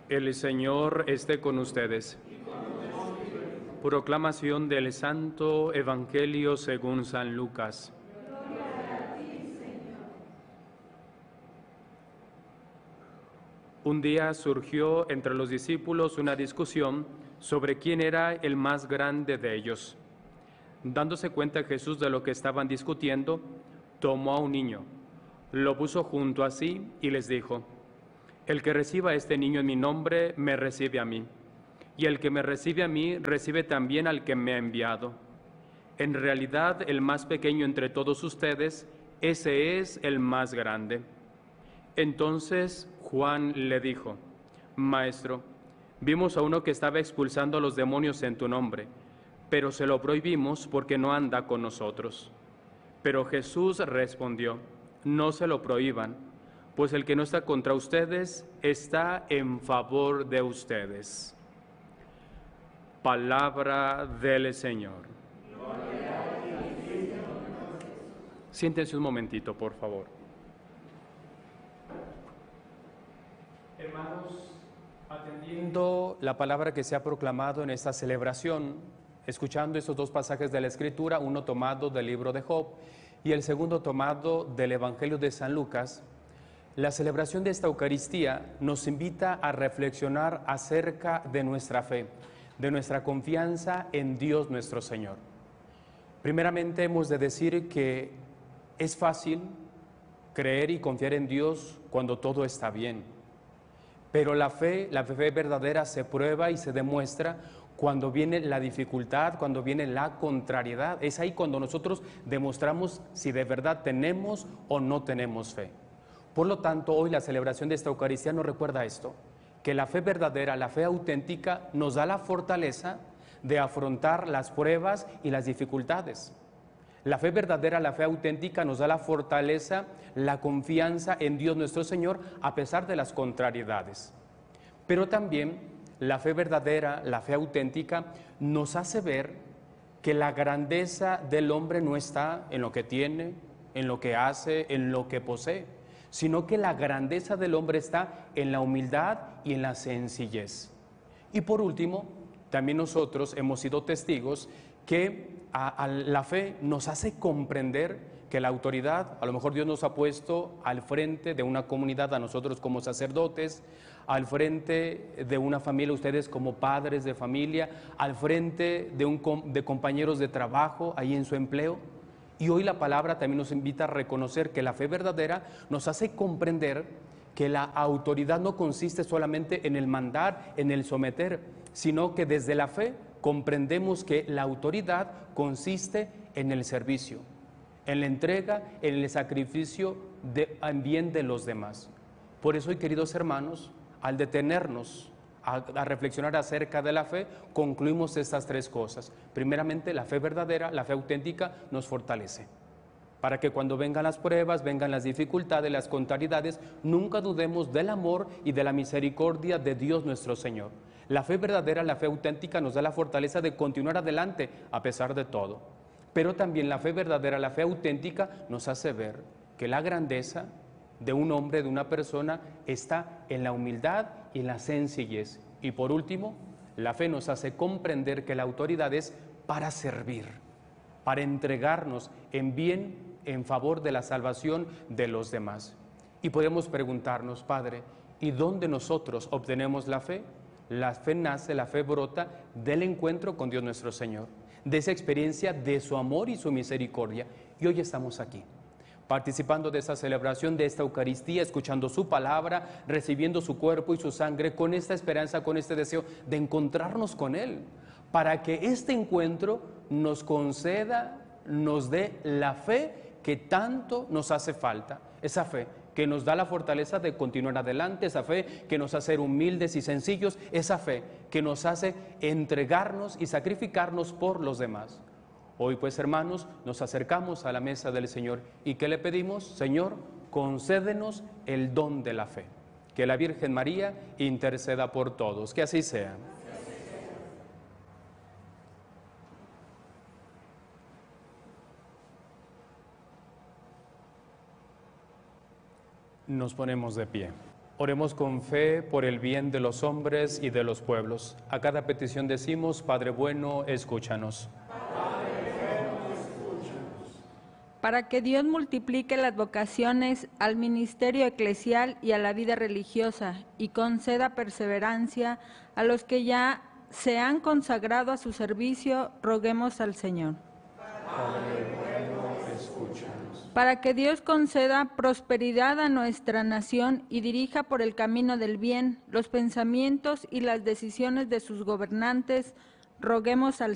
El Señor esté con ustedes. Proclamación del Santo Evangelio según San Lucas. Un día surgió entre los discípulos una discusión sobre quién era el más grande de ellos. Dándose cuenta Jesús de lo que estaban discutiendo, tomó a un niño, lo puso junto a sí y les dijo: El que reciba a este niño en mi nombre, me recibe a mí, y el que me recibe a mí, recibe también al que me ha enviado. En realidad, el más pequeño entre todos ustedes, ese es el más grande. Entonces Juan le dijo: Maestro, vimos a uno que estaba expulsando a los demonios en tu nombre, pero se lo prohibimos porque no anda con nosotros. Pero Jesús respondió: No se lo prohíban, pues el que no está contra ustedes está en favor de ustedes. Palabra del Señor. Siéntense un momentito, por favor. Hermanos, atendiendo la palabra que se ha proclamado en esta celebración, escuchando estos dos pasajes de la Escritura, uno tomado del libro de Job y el segundo tomado del Evangelio de San Lucas, la celebración de esta Eucaristía nos invita a reflexionar acerca de nuestra fe, de nuestra confianza en Dios nuestro Señor. Primeramente hemos de decir que es fácil creer y confiar en Dios cuando todo está bien. Pero la fe verdadera se prueba y se demuestra cuando viene la dificultad, cuando viene la contrariedad. Es ahí cuando nosotros demostramos si de verdad tenemos o no tenemos fe. Por lo tanto, hoy la celebración de esta Eucaristía nos recuerda esto, que la fe verdadera, la fe auténtica, nos da la fortaleza de afrontar las pruebas y las dificultades. La fe verdadera, la fe auténtica nos da la fortaleza, la confianza en Dios nuestro Señor a pesar de las contrariedades. Pero también la fe verdadera, la fe auténtica nos hace ver que la grandeza del hombre no está en lo que tiene, en lo que hace, en lo que posee, sino que la grandeza del hombre está en la humildad y en la sencillez. Y por último, también nosotros hemos sido testigos que a la fe nos hace comprender que la autoridad, a lo mejor Dios nos ha puesto al frente de una comunidad, a nosotros como sacerdotes, al frente de una familia, ustedes como padres de familia, al frente de compañeros de trabajo, ahí en su empleo. Y hoy la palabra también nos invita a reconocer que la fe verdadera nos hace comprender que la autoridad no consiste solamente en el mandar, en el someter, sino que desde la fe comprendemos que la autoridad consiste en el servicio, en la entrega, en el sacrificio en bien de los demás. Por eso hoy, queridos hermanos, al detenernos a reflexionar acerca de la fe, concluimos estas tres cosas. Primeramente, la fe verdadera, la fe auténtica nos fortalece, para que cuando vengan las pruebas, vengan las dificultades, las contrariedades, nunca dudemos del amor y de la misericordia de Dios nuestro Señor. La fe verdadera, la fe auténtica nos da la fortaleza de continuar adelante a pesar de todo. Pero también la fe verdadera, la fe auténtica nos hace ver que la grandeza de un hombre, de una persona, está en la humildad y en la sencillez. Y por último, la fe nos hace comprender que la autoridad es para servir, para entregarnos en bien, en favor de la salvación de los demás. Y podemos preguntarnos, Padre, ¿y dónde nosotros obtenemos la fe? La fe nace, la fe brota del encuentro con Dios nuestro Señor, de esa experiencia de su amor y su misericordia. Y hoy estamos aquí, participando de esta celebración, de esta Eucaristía, escuchando su palabra, recibiendo su cuerpo y su sangre, con esta esperanza, con este deseo de encontrarnos con Él, para que este encuentro nos conceda, nos dé la fe que tanto nos hace falta, esa fe que nos da la fortaleza de continuar adelante, esa fe que nos hace ser humildes y sencillos, esa fe que nos hace entregarnos y sacrificarnos por los demás. Hoy pues, hermanos, nos acercamos a la mesa del Señor y ¿qué le pedimos? Señor, concédenos el don de la fe. Que la Virgen María interceda por todos, que así sea. Nos ponemos de pie. Oremos con fe por el bien de los hombres y de los pueblos. A cada petición decimos, Padre bueno, escúchanos. Para que Dios multiplique las vocaciones al ministerio eclesial y a la vida religiosa y conceda perseverancia a los que ya se han consagrado a su servicio, roguemos al Señor. Padre bueno, escúchanos. Para que Dios conceda prosperidad a nuestra nación y dirija por el camino del bien los pensamientos y las decisiones de sus gobernantes, roguemos al